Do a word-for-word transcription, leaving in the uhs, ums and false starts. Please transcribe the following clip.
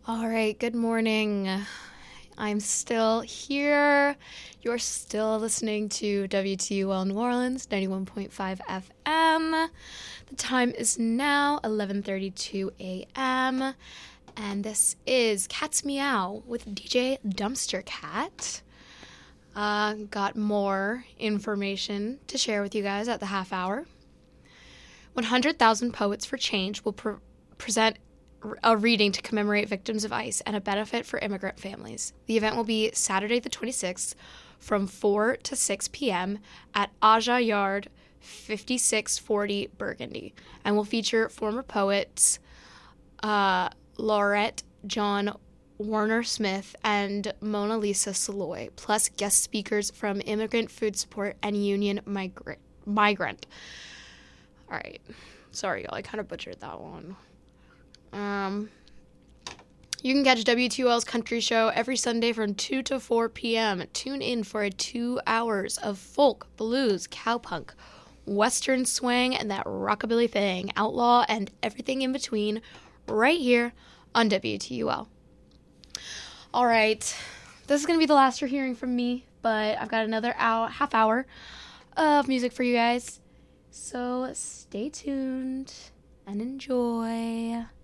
All right, good morning. I'm still here. You're still listening to W T U L New Orleans, ninety-one point five F M. The time is now eleven thirty-two a.m. And this is Cat's Meow with D J Dumpster Cat. Uh, got more information to share with you guys at the half hour. one hundred thousand Poets for Change will pre- present a reading to commemorate victims of ICE and a benefit for immigrant families. The event will be Saturday the twenty-sixth from four to six p.m. at Aja Yard, fifty-six forty Burgundy, and will feature former poets uh, Laurette John Warner Smith and Mona Lisa Saloy, plus guest speakers from Immigrant Food Support and Union Migrant. Migrant. All right. Sorry, y'all. I kind of butchered that one. Um, you can catch W T U L's Country Show every Sunday from two to four p.m. Tune in for a two hours of folk, blues, cowpunk, western swing, and that rockabilly thing, outlaw, and everything in between right here on W T U L. All right, this is going to be the last you're hearing from me, but I've got another hour, half hour of music for you guys. So stay tuned and enjoy.